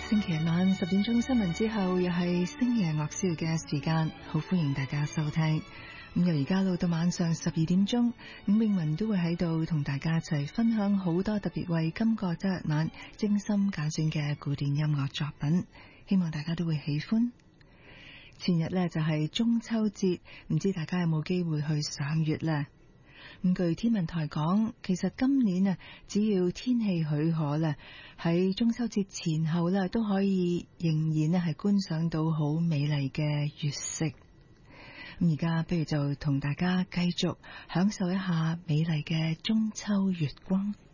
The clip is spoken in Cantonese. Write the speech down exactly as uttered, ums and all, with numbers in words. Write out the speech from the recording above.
星期日晚十點鐘新聞之後，又係星夜樂宵嘅時間，好歡迎大家收聽。咁由而家到到晚上十二點鐘，伍詠雯都會喺度同大家一齊分享好多特別為今個周日晚精心揀選嘅古典音樂作品，希望大家都會喜歡。前日呢，就係中秋節，唔知大家有冇機會去賞月呢？咁據天文台講，其實今年啊，只要天氣許可咧，喺中秋節前後咧，都可以仍然咧係觀賞到好美麗嘅月色。咁而家不如就同大家繼續享受一下美麗嘅中秋月光。